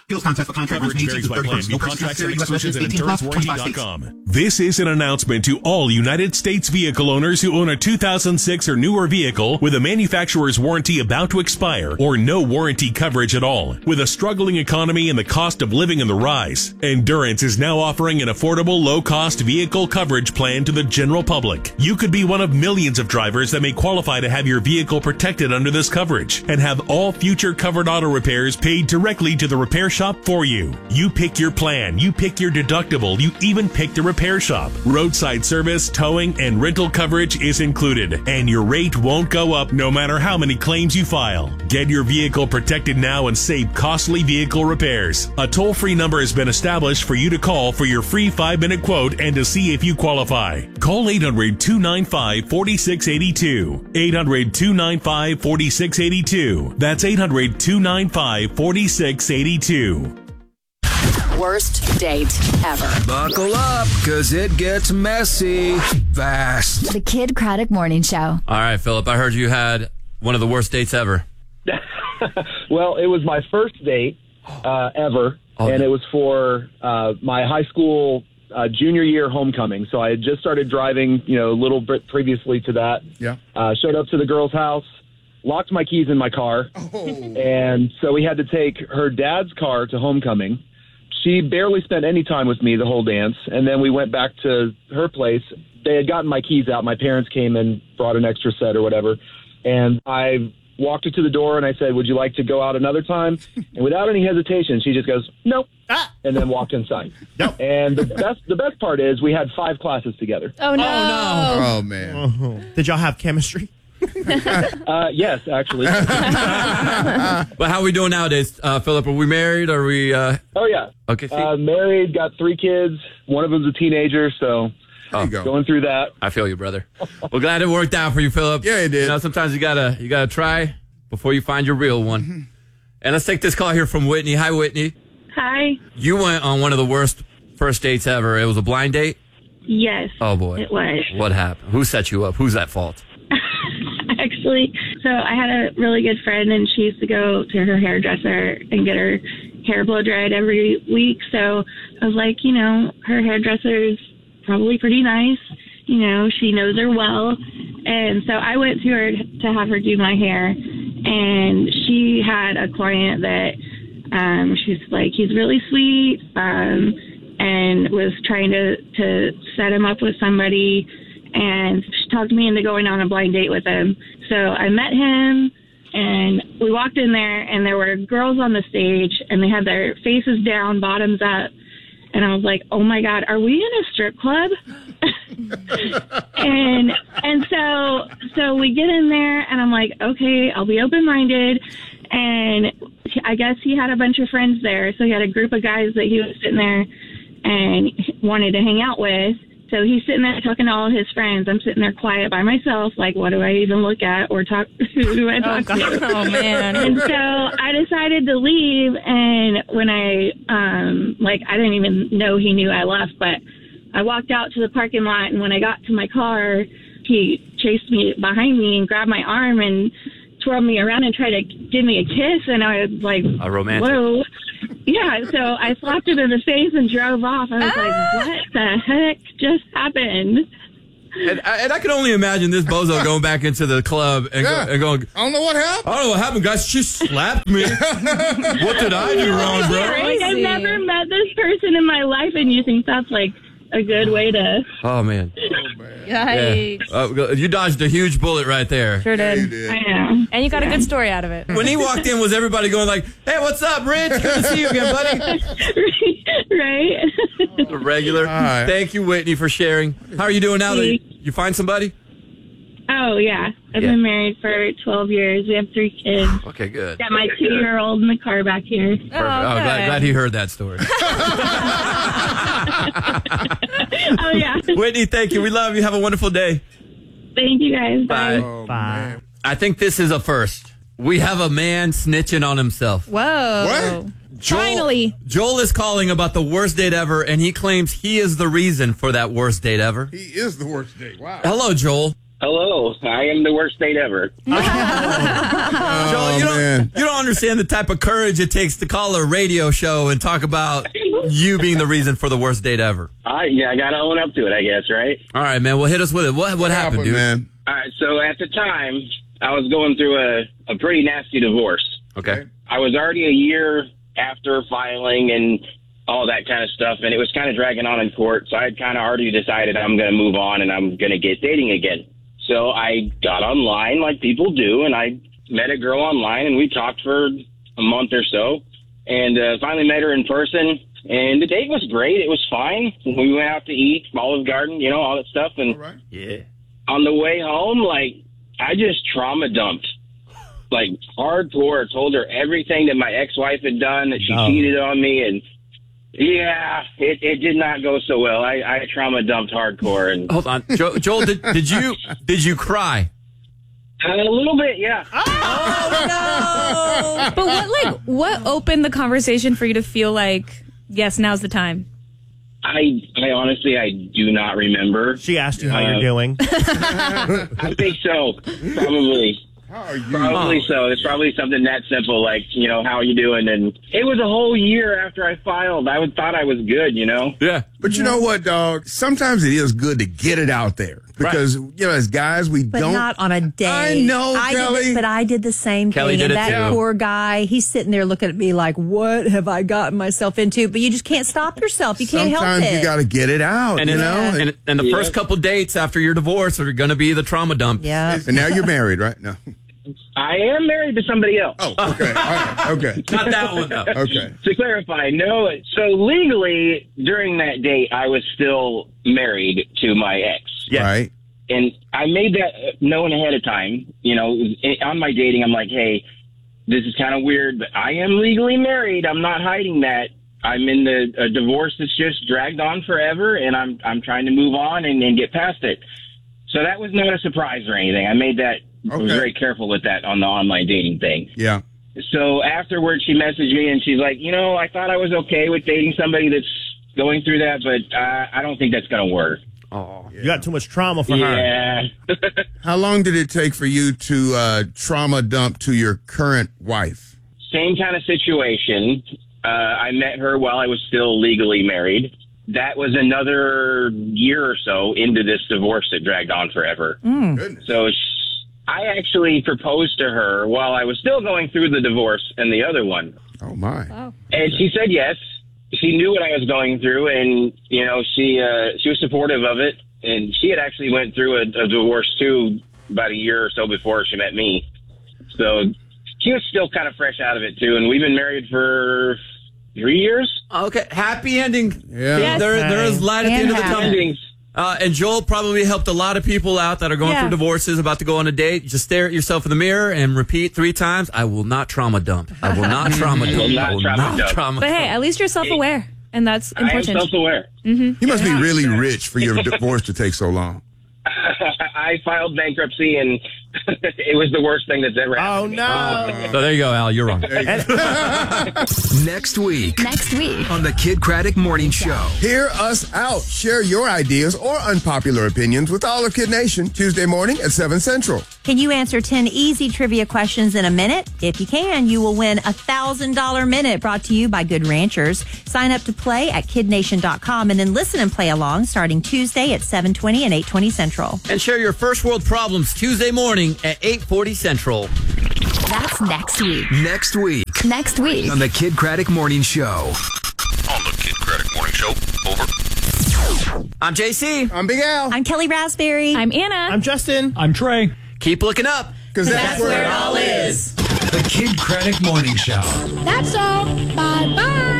Appeals contest for contract runs from 18 to 31st. No purchase necessary. U.S. residents 18 plus, 25 states. This is an announcement to all United States vehicle owners who own a 2006 or newer vehicle with a manufacturer's warranty about to expire or no warranty coverage at all. With a struggling economy and the cost of living on the rise, Endurance is now offering an affordable, low-cost vehicle coverage plan to the general public. You could be one of millions of drivers that may qualify to have your vehicle protected under this coverage and have all future covered auto repairs paid directly to the repair shop for you. You pick your plan, you pick your deductible, you even pick the repair shop. Roadside service, towing, and rental coverage is included, and your rate won't go up no matter how many claims you file. Get your vehicle protected now and save costly vehicle repairs. A toll-free number has been established for you to call for your free 5-minute quote and to see if you qualify. Call 800-295-4682. 800-295-4682. That's 800-295-4682. Worst date ever. Buckle up, because it gets messy fast. The Kid Craddock Morning Show. All right, Philip, I heard you had one of the worst dates ever. Well, it was my first date ever, and it was for my high school junior year homecoming. So I had just started driving, a little bit previously to that. Yeah. Showed up to the girl's house, locked my keys in my car, and so we had to take her dad's car to homecoming. She barely spent any time with me the whole dance, and then we went back to her place. They had gotten my keys out. My parents came and brought an extra set or whatever, and I walked her to the door, and I said, "Would you like to go out another time?" And without any hesitation, she just goes, "Nope," and then walked inside. Nope. And the best part is we had 5 classes together. Oh, no. Oh, man. Did y'all have chemistry? Yes, actually. But how are we doing nowadays, Philip? Are we married? Are we... Oh, yeah. Okay. Married, got 3 kids. One of them's a teenager, so There you go. going through that. I feel you, brother. Well, glad it worked out for you, Philip. Yeah, it did. Sometimes you gotta try before you find your real one. And let's take this call here from Whitney. Hi, Whitney. Hi. You went on one of the worst first dates ever. It was a blind date? Yes. Oh, boy. It was. What happened? Who set you up? Who's at fault? Actually, so I had a really good friend, and she used to go to her hairdresser and get her hair blow dried every week. So I was like, her hairdresser's probably pretty nice. She knows her well. And so I went to her to have her do my hair, and she had a client that she's like, he's really sweet, and was trying to set him up with somebody. And she talked me into going on a blind date with him. So I met him, and we walked in there, and there were girls on the stage, and they had their faces down, bottoms up. And I was like, oh, my God, are we in a strip club? and so we get in there, and I'm like, okay, I'll be open-minded. And I guess he had a bunch of friends there. So he had a group of guys that he was sitting there and wanted to hang out with. So he's sitting there talking to all his friends. I'm sitting there quiet by myself, like, what do I even look at or talk? Who do I talk to? Oh, man. And so I decided to leave. And when I didn't even know he knew I left, but I walked out to the parking lot. And when I got to my car, he chased me behind me and grabbed my arm and twirled me around and tried to give me a kiss. And I was like, A romantic. whoa. Yeah, so I slapped him in the face and drove off. I was like, what the heck just happened? And I can only imagine this bozo going back into the club and going, I don't know what happened. I don't know what happened, guys. She slapped me. What did I do wrong, bro? Like, I've never met this person in my life, and you think that's like a good way to... Oh, man. Yikes. Yeah. You dodged a huge bullet right there. Sure did. did. I know. And you got a good story out of it. When he walked in, was everybody going like, hey, what's up, Rich? Good to see you again, buddy. Right? A regular. All right. Thank you, Whitney, for sharing. How are you doing now? Thanks. You find somebody? Oh, yeah. I've been married for 12 years. We have 3 kids. Okay, good. Got my 2-year-old in the car back here. Perfect. Glad he heard that story. Oh, yeah. Whitney, thank you. We love you. Have a wonderful day. Thank you, guys. Bye. Oh, Bye. man. I think this is a first. We have a man snitching on himself. Whoa. What? Finally. Joel is calling about the worst date ever, and he claims he is the reason for that worst date ever. He is the worst date. Wow. Hello, Joel. Hello, I am the worst date ever. Joel, you don't understand the type of courage it takes to call a radio show and talk about you being the reason for the worst date ever. I got to own up to it, I guess, right? All right, man. Well, hit us with it. What happened, dude? man? All right, so at the time, I was going through a pretty nasty divorce. Okay. I was already a year after filing and all that kind of stuff, and it was kind of dragging on in court, so I had kind of already decided I'm going to move on and I'm going to get dating again. So I got online like people do, and I met a girl online, and we talked for a month or so, and finally met her in person, and the date was great. It was fine. We went out to eat, Olive Garden, all that stuff, and Yeah. on the way home, I just trauma dumped. Hardcore, told her everything that my ex-wife had done, that she cheated on me, and yeah, it did not go so well. I trauma dumped hardcore. And Hold on, Joel. Did you cry? a little bit, yeah. But what opened the conversation for you to feel like, yes, now's the time? I honestly, I do not remember. She asked you how you're doing. I think so, probably. How are you? Probably so. It's probably something that simple, how are you doing? And it was a whole year after I filed. I thought I was good, Yeah. But you know what, dog? Sometimes it is good to get it out there. Because, as guys, we But don't. not on a date. I know, Kelly. But I did the same Kelly thing. did And it that too. poor guy, he's sitting there looking at me like, what have I gotten myself into? But you just can't stop yourself. You can't help Sometimes it. you got to get it out, And and the first couple dates after your divorce are going to be the trauma dump. Yeah. And now you're married, right? No. I am married to somebody else. Oh, okay. All right. Okay. Not that one though. Okay. To clarify, no. So legally, during that date, I was still married to my ex. Yeah. Right. And I made that known ahead of time. On my dating, I'm like, hey, this is kind of weird, but I am legally married. I'm not hiding that. I'm in a divorce that's just dragged on forever, and I'm trying to move on and get past it. So that was not a surprise or anything. I made that. I was very careful with that on the online dating thing. Yeah. So afterwards, she messaged me, and she's like, I thought I was okay with dating somebody that's going through that, but I don't think that's going to work. Oh, You got too much trauma for her. Yeah. How long did it take for you to trauma dump to your current wife? Same kind of situation. I met her while I was still legally married. That was another year or so into this divorce that dragged on forever. Goodness. So I actually proposed to her while I was still going through the divorce and the other one. Oh, my. Wow. And she said yes. She knew what I was going through, and she was supportive of it. And she had actually went through a divorce too about a year or so before she met me. So she was still kind of fresh out of it too. And we've been married for 3 years. Okay. Happy ending. Yeah. Yes. There is light at the end of the tunnel. Endings. And Joel probably helped a lot of people out that are going through divorces, about to go on a date. Just stare at yourself in the mirror and repeat 3 times, I will not trauma dump. I will not trauma dump. I will not trauma But dump. hey, at least you're self-aware, and that's I am important. self-aware. You must be really rich for your divorce to take so long. I filed bankruptcy, and it was the worst thing that's ever happened. Oh, no. So there you go, Al. You're wrong. Next week Next week. on the Kid Craddock Morning Show. Hear us out. Share your ideas or unpopular opinions with all of Kid Nation Tuesday morning at 7 Central. Can you answer 10 easy trivia questions in a minute? If you can, you will win a $1,000 minute brought to you by Good Ranchers. Sign up to play at kidnation.com and then listen and play along starting Tuesday at 7:20 and 8:20 Central. And share your first world problems Tuesday morning at 8:40 Central. That's next week. Next week Next week. on the Kid Craddock Morning Show. On the Kid Craddock Morning Show. Over. I'm JC. I'm Big Al. I'm Kelly Raspberry. I'm Anna. I'm Justin. I'm Trey. Keep looking up. Because that's where it all is. The Kid Craddock Morning Show. That's all. Bye-bye.